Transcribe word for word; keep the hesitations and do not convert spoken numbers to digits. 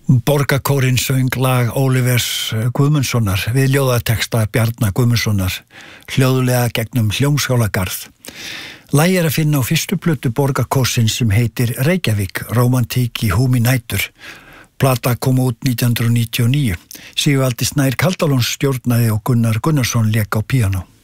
Borgarkórinn söng lag Ólivers Guðmundssonar við ljóðateksta Bjarna Guðmundssonar, hljóðlega gegnum Hljómskálagarð. Lagið er að finna á fyrstu plötu Borgarkórsins sem heitir Reykjavík, rómantík í húmi nætur. Plata kom út nítján hundruð níutíu og níu. Sigvaldi Snær Kaldalóns stjórnaði og Gunnar Gunnarsson lék á píanó.